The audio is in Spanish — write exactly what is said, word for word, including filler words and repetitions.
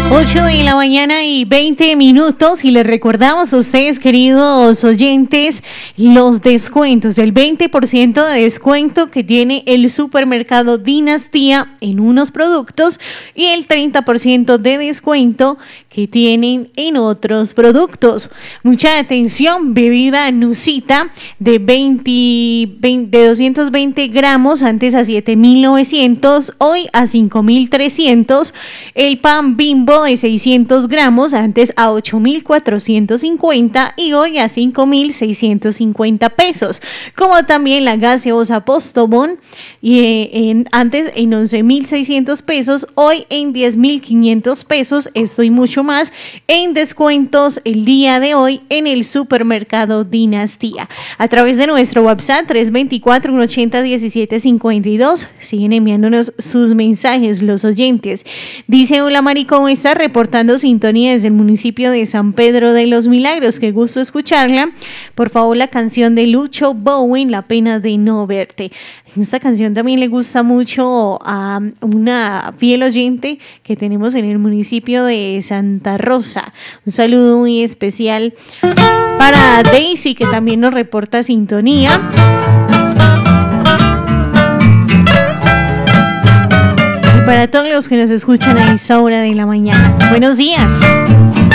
ocho de la mañana y veinte minutos y les recordamos a ustedes, queridos oyentes, los descuentos, el veinte por ciento de descuento que tiene el supermercado Dinastía en unos productos y el treinta por ciento de descuento que tienen en otros productos. Mucha atención, bebida Nusita de, veinte, veinte, de doscientos veinte gramos, antes a siete mil novecientos, hoy a cinco mil trescientos. El pan Bimbo de seiscientos gramos, antes a ocho mil cuatrocientos cincuenta y hoy a cinco mil seiscientos cincuenta pesos. Como también la gaseosa Postobón, y, eh, en, antes en once mil seiscientos pesos, hoy en diez mil quinientos pesos. Esto y mucho más en descuentos el día de hoy en el supermercado Dinastía. A través de nuestro WhatsApp tres dos cuatro, uno ocho cero, uno siete cinco dos siguen enviándonos sus mensajes los oyentes. Dice: hola Mari, ¿cómo está? Reportando sintonía desde el municipio de San Pedro de los Milagros. Qué gusto escucharla. Por favor, la canción de Lucho Bowen, La pena de no verte. Esta canción también le gusta mucho a una fiel oyente que tenemos en el municipio de Santa Rosa. Un saludo muy especial para Daisy, que también nos reporta sintonía. Y para todos los que nos escuchan a esta hora de la mañana. Buenos días.